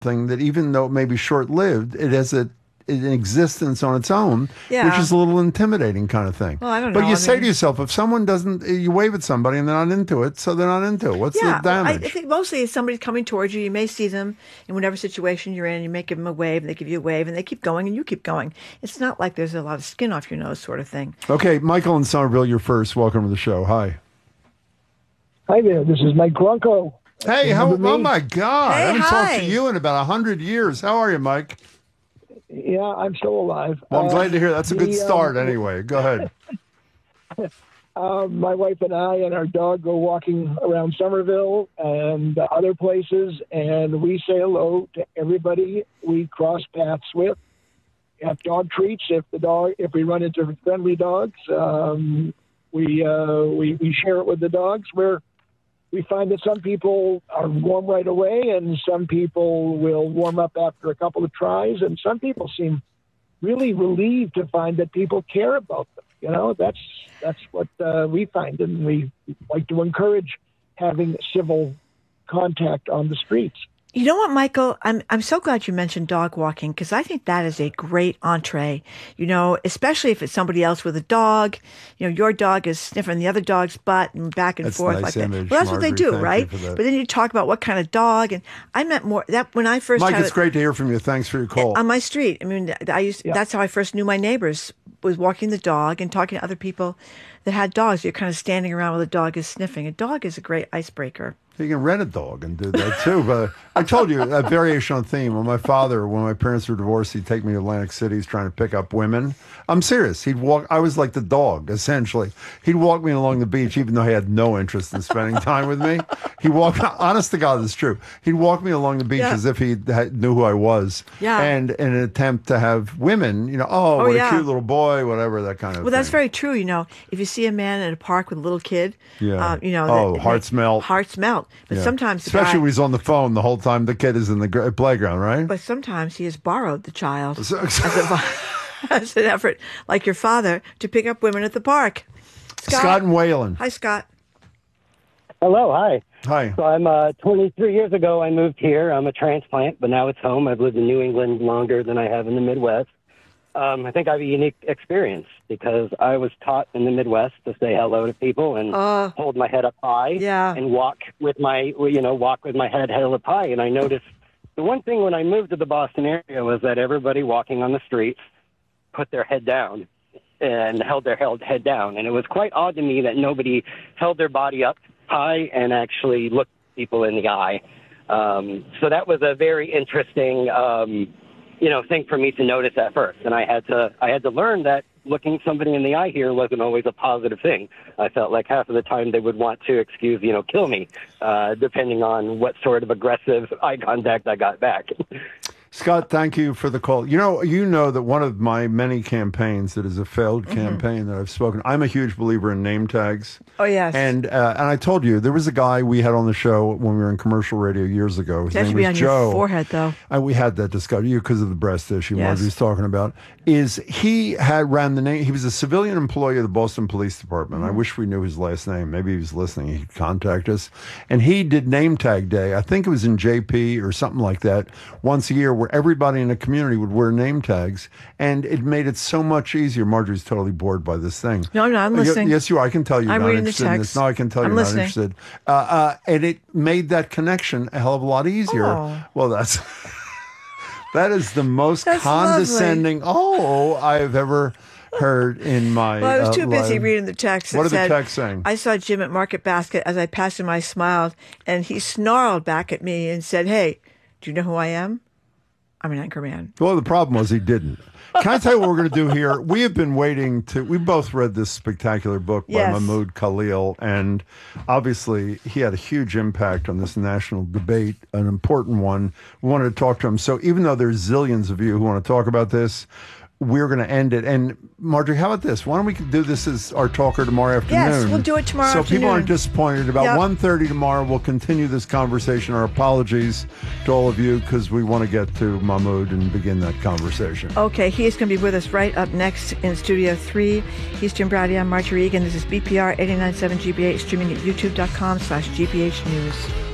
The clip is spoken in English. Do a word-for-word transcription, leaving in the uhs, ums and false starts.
thing that even though it may be short-lived, it has a an existence on its own, Yeah. which is a little intimidating kind of thing. Well, I don't but know. you I say mean- to yourself, if someone doesn't, you wave at somebody and they're not into it, so they're not into it. What's Yeah, the well, I, damage? I think mostly if somebody's coming towards you, you may see them in whatever situation you're in, you may give them a wave, and they give you a wave, and they keep going, and you keep going. It's not like there's a lot of skin off your nose sort of thing. Okay, Michael in Somerville, you're first. Welcome to the show. Hi. Hi there, this is Mike Bronco. Hey, how, Remember oh me? my God. Hey, I haven't talked hi. to you in about a hundred years. How are you, Mike? Yeah, I'm still alive. Well, I'm Uh, glad to hear. That's a good the, um, start anyway. Go ahead. Uh, my wife and I and our dog go walking around Somerville and other places, and we say hello to everybody we cross paths with. Have dog treats if the dog if we run into friendly dogs. Um, we, uh, we we share it with the dogs. Where we find that some people are warm right away, and some people will warm up after a couple of tries, and some people seem really relieved to find that people care about them. You know, that's that's what uh, we find, and we like to encourage having civil contact on the streets. You know what, Michael? I'm I'm so glad you mentioned dog walking because I think that is a great entree. You know, especially if it's somebody else with a dog. You know, your dog is sniffing the other dog's butt and back and That's forth nice like that. image, Well, that's what they Marjorie. do, Thank you right? for that. But then you talk about what kind of dog, and I meant more that when I first Mike, had it's it- great to hear from you. Thanks for your call. on my street. I mean, I used Yeah. that's how I first knew my neighbors was walking the dog and talking to other people that had dogs. You're kind of standing around while the dog is sniffing. A dog is a great icebreaker. You can rent a dog and do that too. But I told you a variation on theme. When my father, when my parents were divorced, he'd take me to Atlantic City. He's trying to pick up women. I'm serious. He'd walk. I was like the dog, essentially. He'd walk me along the beach, even though he had no interest in spending time with me. He walked. Honest to God, it's true. He'd walk me along the beach Yeah. as if he had, knew who I was. Yeah. And in an attempt to have women, you know, oh, Oh, what yeah. a cute little boy, whatever, that kind of. Well, that's thing. very true. You know, if you see a man in a park with a little kid, Yeah. uh, you know, Oh, that- hearts melt. Hearts melt. But Yeah. sometimes, the especially guy- when he's on the phone the whole time the kid is in the gr- playground, right? but sometimes he has borrowed the child So- as, a, as an effort, like your father, to pick up women at the park. Scott, Scott and Whalen. Hi, Scott. Hello, hi. Hi. So I'm uh, twenty-three years ago. I moved here. I'm a transplant, but now it's home. I've lived in New England longer than I have in the Midwest. Um, I think I have a unique experience because I was taught in the Midwest to say hello to people and Uh, hold my head up high Yeah. and walk with my, you know, walk with my head held up high. And I noticed the one thing when I moved to the Boston area was that everybody walking on the streets put their head down and held their held head down. And it was quite odd to me that nobody held their body up high and actually looked people in the eye. Um, so that was a very interesting, um, you know, thing for me to notice at first. And I had to, I had to learn that looking somebody in the eye here wasn't always a positive thing. I felt like half of the time they would want to, excuse, you know, kill me, uh, depending on what sort of aggressive eye contact I got back. Scott, thank you for the call. You know, you know that one of my many campaigns that is a failed Mm-hmm. campaign that I've spoken. I'm a huge believer in name tags. Oh, yes. And uh, and I told you there was a guy we had on the show when we were in commercial radio years ago. His That name should be was on Joe. your forehead, though. And we had that discussion you because of the breast issue Yes. Marjorie's talking about. Is he had ran the name? He was a civilian employee of the Boston Police Department. Mm-hmm. I wish we knew his last name. Maybe he was listening. He could contact us. And he did name tag day. I think it was in J P or something like that once a year, where everybody in the community would wear name tags, and it made it so much easier. Marjorie's totally bored by this thing. No, no, I'm Uh, y- listening. Yes, you are. I can tell you're I'm not reading the interested in this. text. No, I can tell I'm you're listening. not interested. Uh, uh, and it made that connection a hell of a lot easier. Oh. Well, that's that is the most That's condescending oh I've ever heard in my. Well, I was uh, too busy life. reading the text. that What are the said, texts saying? I saw Jim at Market Basket. As I passed him, I smiled, and he snarled back at me and said, "Hey, do you know who I am? I'm an anchor man." Well, the problem was he didn't. Can I tell you what we're going to do here? We have been waiting to. We both read this spectacular book by Yes. Mahmoud Khalil, and obviously he had a huge impact on this national debate, an important one. We wanted to talk to him. So even though there's zillions of you who want to talk about this, we're going to end it. And Marjorie, how about this? Why don't we do this as our talker tomorrow afternoon? Yes, we'll do it tomorrow So people aren't afternoon. disappointed. About Yep. one thirty tomorrow, we'll continue this conversation. Our apologies to all of you because we want to get to Mahmoud and begin that conversation. Okay, he is going to be with us right up next in Studio three. He's Jim Brady. I'm Marjorie Egan. This is B P R eighty-nine point seven G B H, streaming at youtube.com slash GBH News.